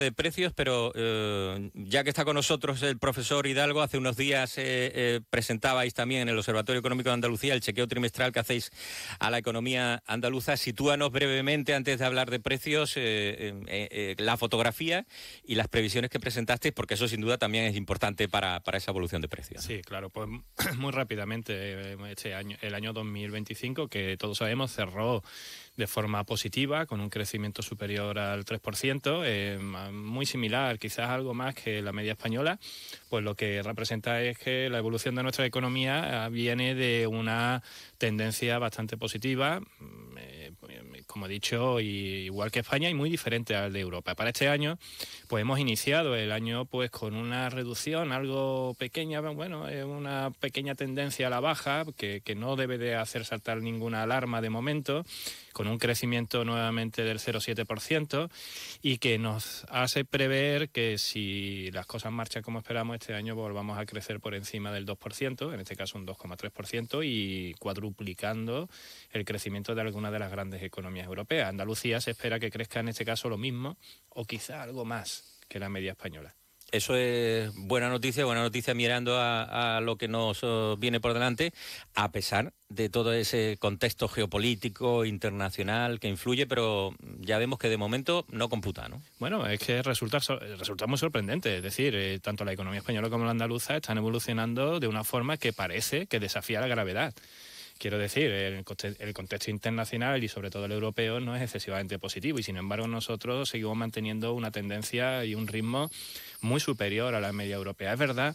de precios, pero ya que está con nosotros el profesor Hidalgo, hace unos días presentabais también en el Observatorio Económico de Andalucía el chequeo trimestral que hacéis a la economía andaluza. Sitúanos brevemente, antes de hablar de precios, la fotografía y las previsiones que presentasteis, porque eso sin duda también es importante para esa evolución de precios, ¿no? Sí, claro, pues muy rápidamente, el año 2025, que todos sabemos, cerró de forma positiva, con un crecimiento superior al 3%, muy similar, quizás algo más que la media española. Pues lo que representa es que la evolución de nuestra economía viene de una tendencia bastante positiva, como he dicho, igual que España, y muy diferente al de Europa. Para este año, pues hemos iniciado el año pues con una reducción algo pequeña, bueno, una pequeña tendencia a la baja, que no debe de hacer saltar ninguna alarma de momento, con un crecimiento nuevamente del 0,7%, y que nos hace prever que si las cosas marchan como esperamos este año, volvamos a crecer por encima del 2%, en este caso un 2,3%, y cuadruplicando el crecimiento de algunas de las grandes economías europeas. Andalucía se espera que crezca en este caso lo mismo o quizá algo más que la media española. Eso es buena noticia mirando a lo que nos viene por delante, a pesar de todo ese contexto geopolítico internacional que influye, pero ya vemos que de momento no computa, ¿no? Bueno, es que resulta muy sorprendente. Es decir, tanto la economía española como la andaluza están evolucionando de una forma que parece que desafía la gravedad. Quiero decir, el contexto internacional y sobre todo el europeo no es excesivamente positivo, y sin embargo nosotros seguimos manteniendo una tendencia y un ritmo muy superior a la media europea.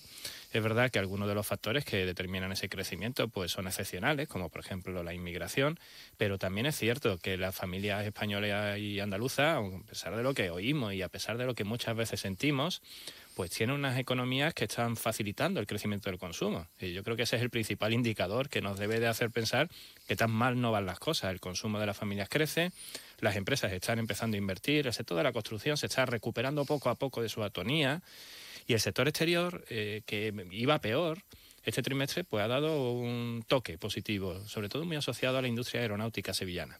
Es verdad que algunos de los factores que determinan ese crecimiento pues son excepcionales, como por ejemplo la inmigración, pero también es cierto que las familias españolas y andaluzas, a pesar de lo que oímos y a pesar de lo que muchas veces sentimos, pues tienen unas economías que están facilitando el crecimiento del consumo. Y yo creo que ese es el principal indicador que nos debe de hacer pensar que tan mal no van las cosas. El consumo de las familias crece, las empresas están empezando a invertir, el sector de la construcción se está recuperando poco a poco de su atonía, y el sector exterior, que iba peor este trimestre, pues ha dado un toque positivo, sobre todo muy asociado a la industria aeronáutica sevillana.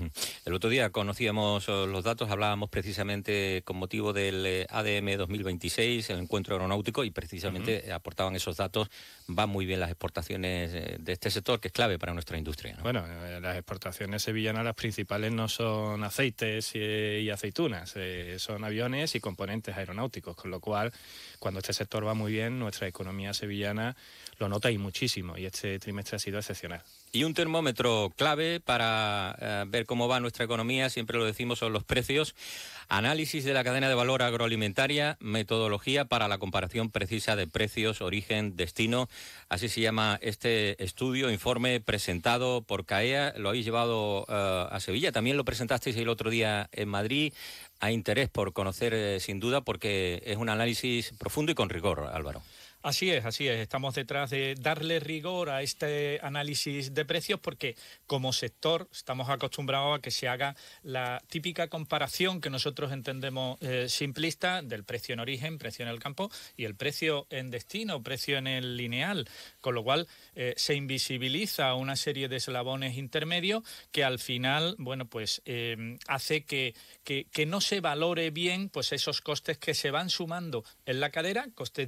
El otro día conocíamos los datos, hablábamos precisamente con motivo del ADM 2026, el encuentro aeronáutico, y precisamente aportaban esos datos. Van muy bien las exportaciones de este sector, que es clave para nuestra industria, ¿no? Bueno, las exportaciones sevillanas, las principales no son aceites y aceitunas, son aviones y componentes aeronáuticos, con lo cual, cuando este sector va muy bien, nuestra economía sevillana lo nota y muchísimo, y este trimestre ha sido excepcional. Y un termómetro clave para ver cómo va nuestra economía, siempre lo decimos, son los precios. Análisis de la cadena de valor agroalimentaria, metodología para la comparación precisa de precios, origen, destino. Así se llama este estudio, informe presentado por CAEA. Lo habéis llevado a Sevilla. También lo presentasteis el otro día en Madrid. Hay interés por conocer, sin duda, porque es un análisis profundo y con rigor, Álvaro. Así es. Estamos detrás de darle rigor a este análisis de precios, porque como sector estamos acostumbrados a que se haga la típica comparación que nosotros entendemos simplista del precio en origen, precio en el campo, y el precio en destino, precio en el lineal, con lo cual se invisibiliza una serie de eslabones intermedios que al final, bueno, pues hace que no se valore bien pues esos costes que se van sumando en la cadena,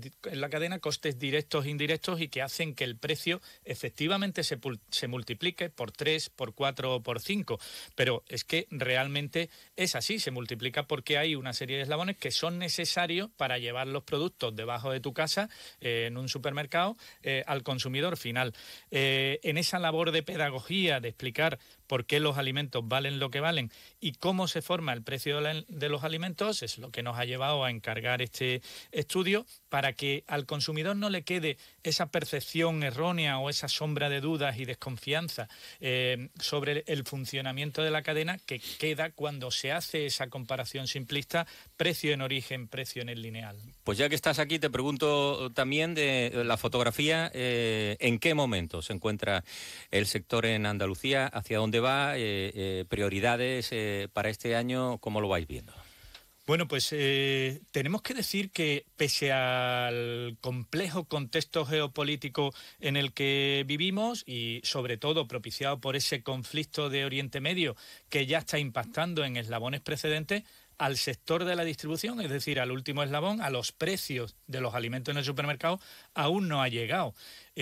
costes directos e indirectos, y que hacen que el precio efectivamente se multiplique por 3, por 4 o por 5. Pero es que realmente es así, se multiplica porque hay una serie de eslabones que son necesarios para llevar los productos debajo de tu casa, en un supermercado, al consumidor final. En esa labor de pedagogía, de explicar por qué los alimentos valen lo que valen y cómo se forma el precio de los alimentos, es lo que nos ha llevado a encargar este estudio, para que al consumidor no le quede esa percepción errónea o esa sombra de dudas y desconfianza sobre el funcionamiento de la cadena que queda cuando se hace esa comparación simplista, precio en origen, precio en el lineal. Pues ya que estás aquí, te pregunto también de la fotografía, ¿en qué momento se encuentra el sector en Andalucía? ¿Hacia dónde va? ¿Prioridades para este año? ¿Cómo lo vais viendo? Bueno, pues tenemos que decir que pese al complejo contexto geopolítico en el que vivimos, y sobre todo propiciado por ese conflicto de Oriente Medio que ya está impactando en eslabones precedentes, al sector de la distribución, es decir, al último eslabón, a los precios de los alimentos en el supermercado, aún no ha llegado.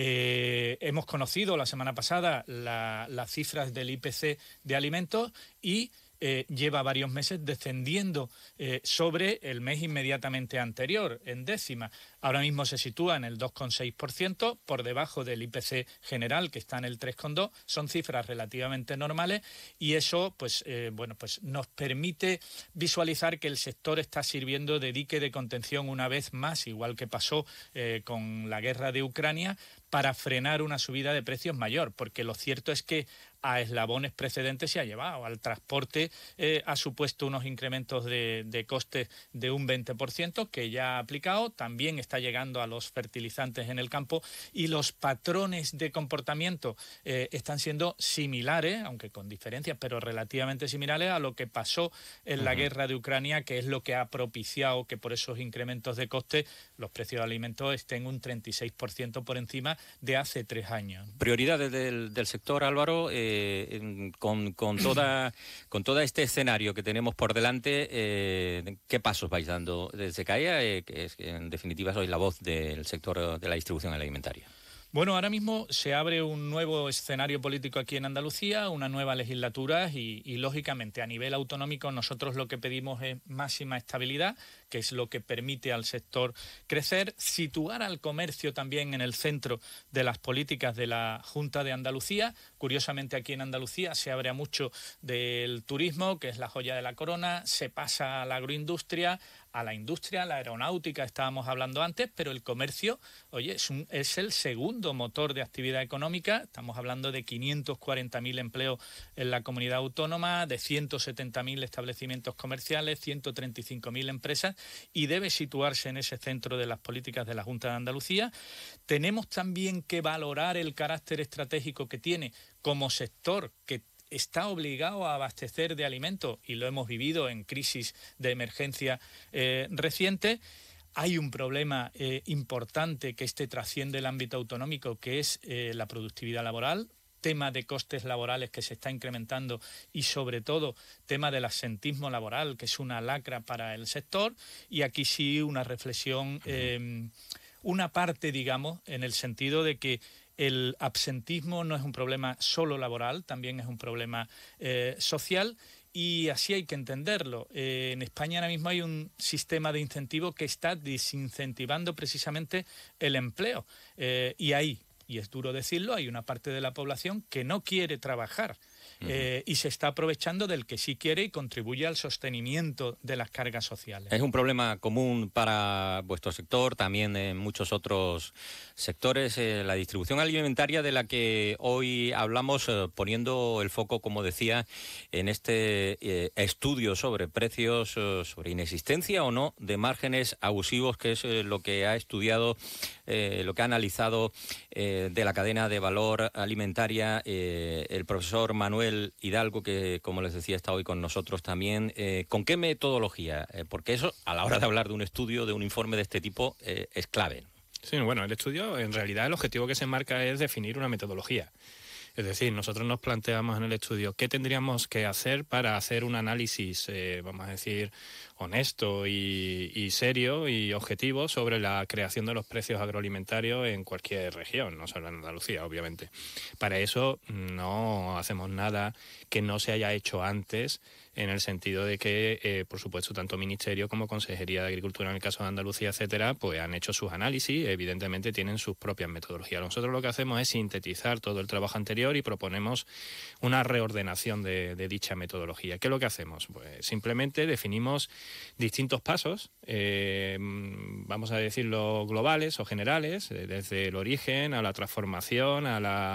Hemos conocido la semana pasada las cifras del IPC de alimentos y lleva varios meses descendiendo sobre el mes inmediatamente anterior, en décima. Ahora mismo se sitúa en el 2,6%, por debajo del IPC general, que está en el 3,2%. Son cifras relativamente normales y eso pues nos permite visualizar que el sector está sirviendo de dique de contención una vez más, igual que pasó con la guerra de Ucrania, para frenar una subida de precios mayor, porque lo cierto es que a eslabones precedentes se ha llevado. Al transporte ha supuesto unos incrementos de costes de un 20% que ya ha aplicado, también está llegando a los fertilizantes en el campo y los patrones de comportamiento están siendo similares, aunque con diferencias, pero relativamente similares a lo que pasó en la guerra de Ucrania, que es lo que ha propiciado que por esos incrementos de costes los precios de alimentos estén un 36% por encima de hace 3 años. Prioridades del sector, Álvaro, con todo este escenario que tenemos por delante, ¿qué pasos vais dando desde CAEA, que en definitiva sois la voz del sector de la distribución alimentaria? Bueno, ahora mismo se abre un nuevo escenario político aquí en Andalucía, una nueva legislatura y lógicamente a nivel autonómico nosotros lo que pedimos es máxima estabilidad, que es lo que permite al sector crecer, situar al comercio también en el centro de las políticas de la Junta de Andalucía. Curiosamente aquí en Andalucía se abre a mucho del turismo, que es la joya de la corona, se pasa a la agroindustria, a la industria, a la aeronáutica, estábamos hablando antes, pero el comercio, oye, es el segundo motor de actividad económica. Estamos hablando de 540.000 empleos en la comunidad autónoma, de 170.000 establecimientos comerciales, 135.000 empresas, y debe situarse en ese centro de las políticas de la Junta de Andalucía. Tenemos también que valorar el carácter estratégico que tiene como sector, que está obligado a abastecer de alimentos, y lo hemos vivido en crisis de emergencia reciente. Hay un problema importante que trasciende el ámbito autonómico, que es la productividad laboral, tema de costes laborales que se está incrementando y sobre todo tema del absentismo laboral, que es una lacra para el sector. Y aquí sí una reflexión, una parte, digamos, en el sentido de que el absentismo no es un problema solo laboral, también es un problema social, y así hay que entenderlo. En España ahora mismo hay un sistema de incentivo que está desincentivando precisamente el empleo, y es duro decirlo, hay una parte de la población que no quiere trabajar. Y se está aprovechando del que sí quiere y contribuye al sostenimiento de las cargas sociales. Es un problema común para vuestro sector, también en muchos otros sectores. La distribución alimentaria, de la que hoy hablamos, poniendo el foco, como decía, en este estudio sobre precios, sobre inexistencia o no de márgenes abusivos, que es lo que ha estudiado, lo que ha analizado de la cadena de valor alimentaria el profesor Manuel Hidalgo, que, como les decía, está hoy con nosotros también. ¿Con qué metodología? Porque eso, a la hora de hablar de un estudio, de un informe de este tipo, es clave. Sí, bueno, el estudio, en realidad, el objetivo que se marca es definir una metodología. Es decir, nosotros nos planteamos en el estudio qué tendríamos que hacer para hacer un análisis, vamos a decir, honesto y serio y objetivo sobre la creación de los precios agroalimentarios en cualquier región, no solo en Andalucía, obviamente. Para eso no hacemos nada que no se haya hecho antes, en el sentido de que, por supuesto, tanto Ministerio como Consejería de Agricultura, en el caso de Andalucía, etcétera, pues han hecho sus análisis, evidentemente tienen sus propias metodologías. Nosotros lo que hacemos es sintetizar todo el trabajo anterior y proponemos una reordenación de dicha metodología. ¿Qué es lo que hacemos? Pues simplemente definimos distintos pasos, vamos a decirlo globales o generales, desde el origen a la transformación,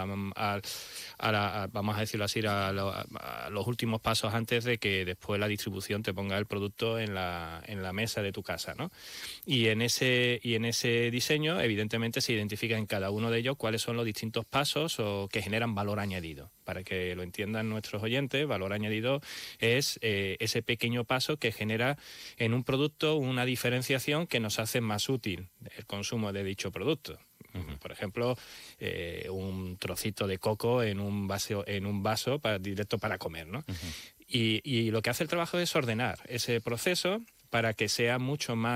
vamos a decirlo así, a los últimos pasos antes de que después la distribución te ponga el producto en la mesa de tu casa, ¿no? Y en ese diseño, evidentemente, se identifica en cada uno de ellos cuáles son los distintos pasos o que generan valor añadido. Para que lo entiendan nuestros oyentes, valor añadido es ese pequeño paso que genera en un producto una diferenciación que nos hace más útil el consumo de dicho producto. Por ejemplo, un trocito de coco en un vaso directo para comer, ¿no? Y lo que hace el trabajo es ordenar ese proceso para que sea mucho más